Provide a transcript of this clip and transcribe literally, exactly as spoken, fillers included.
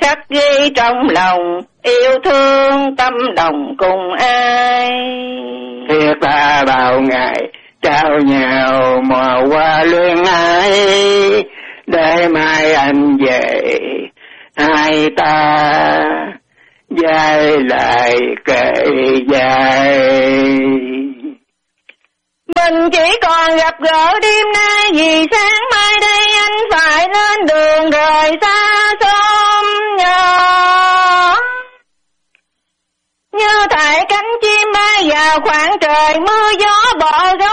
khắc ghi trong lòng, yêu thương tâm đồng cùng ai. Thiệt là bao ngày trao nhau mò qua luyến ái, để mai anh về hai ta dài lại kể dài. Mình chỉ còn gặp gỡ đêm nay, vì sáng mai đây anh phải lên đường rời xa xóm nhỏ. Như tại cánh chim bay vào khoảng trời mưa gió bỏ gấu